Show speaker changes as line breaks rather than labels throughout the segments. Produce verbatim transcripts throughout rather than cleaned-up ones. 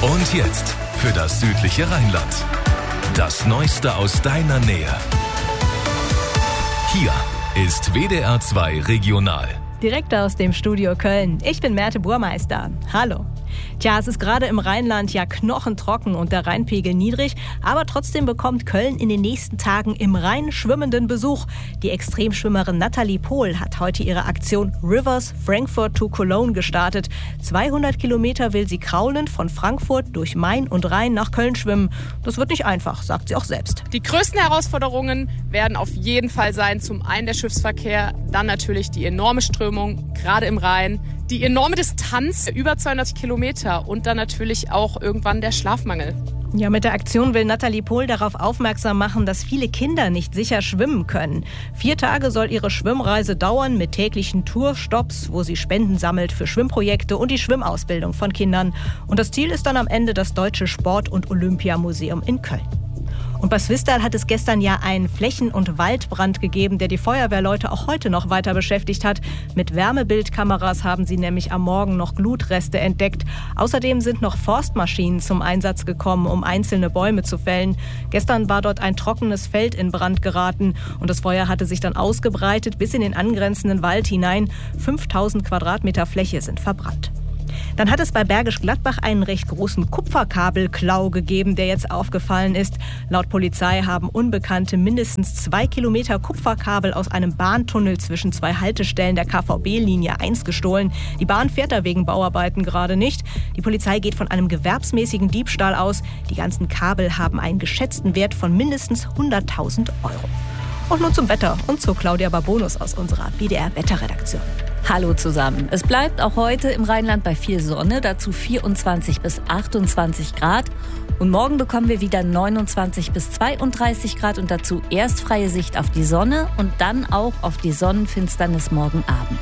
Und jetzt für das südliche Rheinland. Das Neueste aus deiner Nähe. Hier ist W D R zwei Regional.
Direkt aus dem Studio Köln. Ich bin Merte Burmeister. Hallo. Tja, es ist gerade im Rheinland ja knochentrocken und der Rheinpegel niedrig, aber trotzdem bekommt Köln in den nächsten Tagen im Rhein schwimmenden Besuch. Die Extremschwimmerin Nathalie Pohl hat heute ihre Aktion Rivers Frankfurt to Cologne gestartet. zweihundert Kilometer will sie kraulend von Frankfurt durch Main und Rhein nach Köln schwimmen. Das wird nicht einfach, sagt sie auch selbst.
Die größten Herausforderungen werden auf jeden Fall sein, zum einen der Schiffsverkehr, dann natürlich die enorme Strömung, gerade im Rhein, die enorme Distanz, über zweihundert Kilometer und dann natürlich auch irgendwann der Schlafmangel.
Ja, mit der Aktion will Nathalie Pohl darauf aufmerksam machen, dass viele Kinder nicht sicher schwimmen können. Vier Tage soll ihre Schwimmreise dauern mit täglichen Tourstopps, wo sie Spenden sammelt für Schwimmprojekte und die Schwimmausbildung von Kindern. Und das Ziel ist dann am Ende das Deutsche Sport- und Olympiamuseum in Köln. Und bei Swisttal hat es gestern ja einen Flächen- und Waldbrand gegeben, der die Feuerwehrleute auch heute noch weiter beschäftigt hat. Mit Wärmebildkameras haben sie nämlich am Morgen noch Glutreste entdeckt. Außerdem sind noch Forstmaschinen zum Einsatz gekommen, um einzelne Bäume zu fällen. Gestern war dort ein trockenes Feld in Brand geraten und das Feuer hatte sich dann ausgebreitet bis in den angrenzenden Wald hinein. fünftausend Quadratmeter Fläche sind verbrannt. Dann hat es bei Bergisch Gladbach einen recht großen Kupferkabelklau gegeben, der jetzt aufgefallen ist. Laut Polizei haben Unbekannte mindestens zwei Kilometer Kupferkabel aus einem Bahntunnel zwischen zwei Haltestellen der K V B-Linie eins gestohlen. Die Bahn fährt da wegen Bauarbeiten gerade nicht. Die Polizei geht von einem gewerbsmäßigen Diebstahl aus. Die ganzen Kabel haben einen geschätzten Wert von mindestens hunderttausend Euro. Und nun zum Wetter und zu Claudia Barbonus aus unserer W D R-Wetterredaktion.
Hallo zusammen. Es bleibt auch heute im Rheinland bei viel Sonne, dazu vierundzwanzig bis achtundzwanzig Grad. Und morgen bekommen wir wieder neunundzwanzig bis zweiunddreißig Grad und dazu erst freie Sicht auf die Sonne und dann auch auf die Sonnenfinsternis morgen Abend.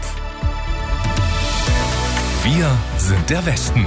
Wir sind der Westen.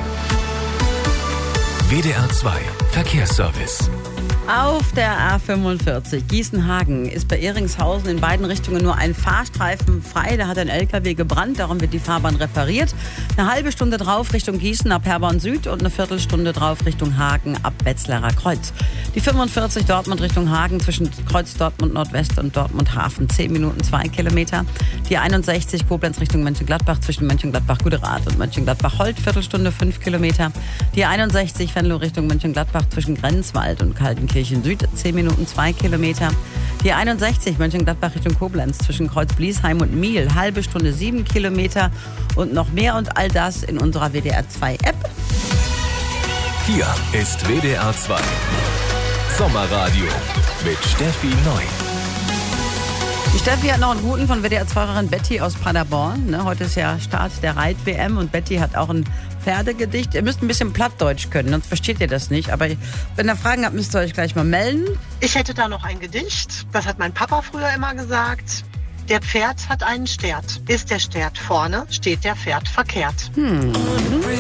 W D R zwei Verkehrsservice.
Auf der A fünfundvierzig Gießen-Hagen ist bei Ehringshausen in beiden Richtungen nur ein Fahrstreifen frei. Da hat ein L K W gebrannt, darum wird die Fahrbahn repariert. Eine halbe Stunde drauf Richtung Gießen ab Herborn Süd und eine Viertelstunde drauf Richtung Hagen ab Wetzlarer Kreuz. Die fünfundvierzig Dortmund Richtung Hagen zwischen Kreuz Dortmund Nordwest und Dortmund Hafen zehn Minuten zwei Kilometer. Die einundsechzig Koblenz Richtung Mönchengladbach zwischen Mönchengladbach-Guderath und Mönchengladbach-Holt Viertelstunde fünf Kilometer. Die einundsechzig Venlo Richtung Mönchengladbach zwischen Grenzwald und Kaltenkirchen Süd zehn Minuten zwei Kilometer. Die einundsechzig Mönchengladbach Richtung Koblenz zwischen Kreuz Bliesheim und Miel halbe Stunde sieben Kilometer und noch mehr und all das in unserer W D R zwei App.
Hier ist W D R zwei Sommerradio mit Steffi Neu.
Die Steffi hat noch einen guten von W D R zwei-Fahrerin Betty aus Paderborn. Ne, heute ist ja Start der Reit-W M und Betty hat auch ein Pferdegedicht. Ihr müsst ein bisschen Plattdeutsch können, sonst versteht ihr das nicht. Aber wenn ihr Fragen habt, müsst ihr euch gleich mal melden.
Ich hätte da noch ein Gedicht. Das hat mein Papa früher immer gesagt. Der Pferd hat einen Stert. Ist der Stert vorne, steht der Pferd verkehrt.
Hm.